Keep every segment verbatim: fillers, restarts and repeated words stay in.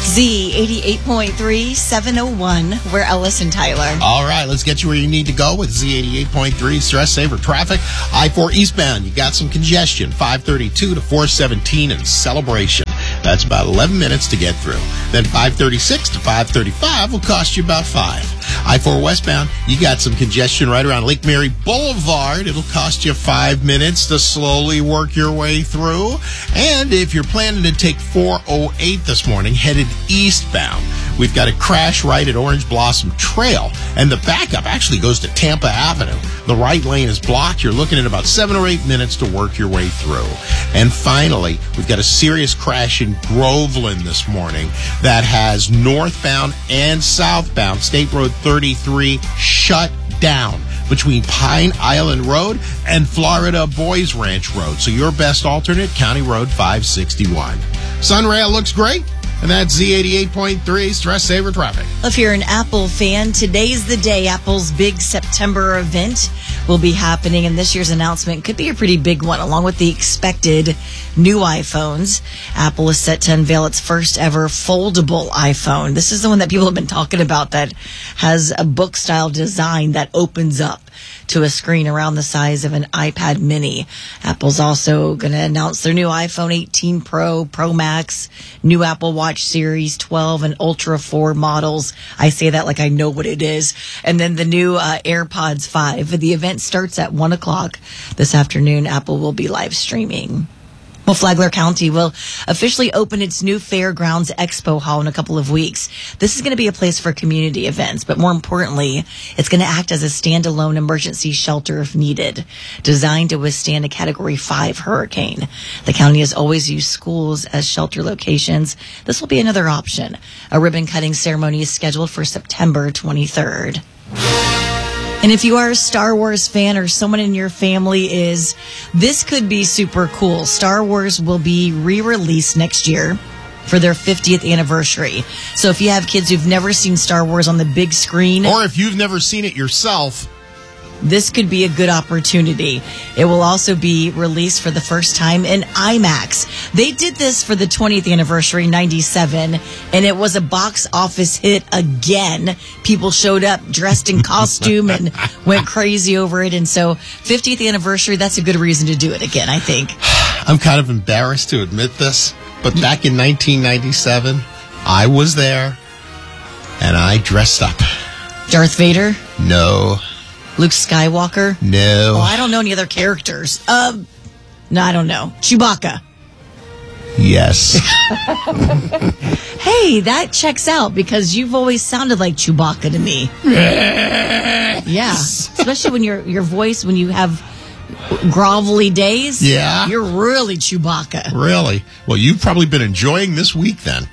Z eighty-eight point three, seven oh one. We're Ellis and Tyler. All right, let's get you where you need to go with Z eighty-eight point three. Stress saver traffic. I four eastbound, you got some congestion. five thirty-two to four seventeen in Celebration. That's about eleven minutes to get through. Then five thirty-six to five thirty-five will cost you about five. I four westbound, you got some congestion right around Lake Mary Boulevard. It'll cost you five minutes to slowly work your way through. And if you're planning to take four oh eight this morning, headed eastbound, we've got a crash right at Orange Blossom Trail, and the backup actually goes to Tampa Avenue. The right lane is blocked. You're looking at about seven or eight minutes to work your way through. And finally, we've got a serious crash in Groveland this morning that has northbound and southbound State Road thirty-three shut down between Pine Island Road and Florida Boys Ranch Road. So your best alternate, County Road five sixty-one. Sunrail looks great. And that's Z eighty-eight point three, Stress Saver Traffic. If you're an Apple fan, today's the day. Apple's big September event will be happening, and this year's announcement could be a pretty big one, along with the expected new iPhones. Apple is set to unveil its first ever foldable iPhone. This is the one that people have been talking about that has a book-style design that opens up to a screen around the size of an iPad mini. Apple's also going to announce their new iPhone eighteen Pro, Pro Max, new Apple Watch Series twelve and Ultra four models. I say that like I know what it is. And then the new uh, AirPods five. The event starts at one o'clock this afternoon. Apple will be live streaming. Well, Flagler County will officially open its new Fairgrounds Expo Hall in a couple of weeks. This is going to be a place for community events, but more importantly, it's going to act as a standalone emergency shelter if needed, designed to withstand a Category five hurricane. The county has always used schools as shelter locations. This will be another option. A ribbon-cutting ceremony is scheduled for September twenty-third. And if you are a Star Wars fan or someone in your family is, this could be super cool. Star Wars will be re-released next year for their fiftieth anniversary. So if you have kids who've never seen Star Wars on the big screen, or if you've never seen it yourself, this could be a good opportunity. It will also be released for the first time in IMAX. They did this for the twentieth anniversary, ninety-seven, and it was a box office hit again. People showed up dressed in costume and went crazy over it. And so fiftieth anniversary, that's a good reason to do it again, I think. I'm kind of embarrassed to admit this, but back in nineteen ninety-seven, I was there, and I dressed up. Darth Vader? No. Luke Skywalker? No. Oh, I don't know any other characters. Um, no, I don't know. Chewbacca. Yes. Hey, that checks out because you've always sounded like Chewbacca to me. Yeah, especially when your your voice, when you have grovelly days. Yeah. You're really Chewbacca. Really? Well, you've probably been enjoying this week then.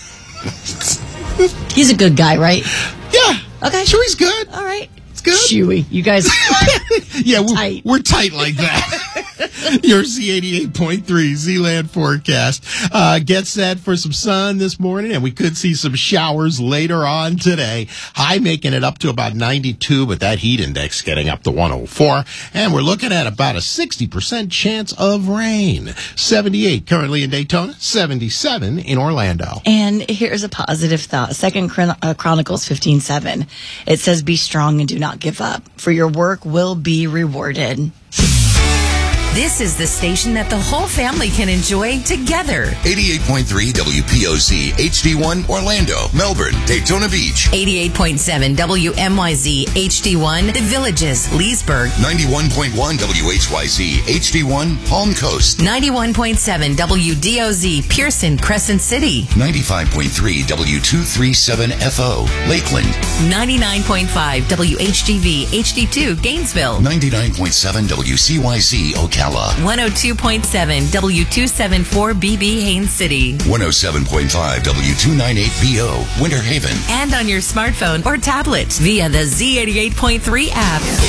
He's a good guy, right? Yeah. Okay. Sure, he's good. All right. Good. Chewy. You guys yeah, we're tight. we're tight like that. Your Z eighty-eight point three Z-Land forecast. Uh, get set for some sun this morning, and we could see some showers later on today. High making it up to about ninety-two, but that heat index getting up to one oh four. And we're looking at about a sixty percent chance of rain. seventy-eight currently in Daytona, seventy-seven in Orlando. And here's a positive thought. Second Chron- uh, Chronicles fifteen seven. It says, be strong and do not give up, for your work will be rewarded. This is the station that the whole family can enjoy together. eighty-eight point three W P O Z H D one Orlando, Melbourne, Daytona Beach. eighty-eight point seven W M Y Z H D one The Villages, Leesburg. ninety-one point one W H Y Z H D one Palm Coast. ninety-one point seven W D O Z Pearson, Crescent City. ninety-five point three W two thirty-seven F O Lakeland. ninety-nine point five W H G V H D two Gainesville. ninety-nine point seven W C Y Z Ocala. one oh two point seven W two seventy-four B B Haines City. one oh seven point five W two ninety-eight B O Winter Haven. And on your smartphone or tablet via the Z eighty-eight point three app.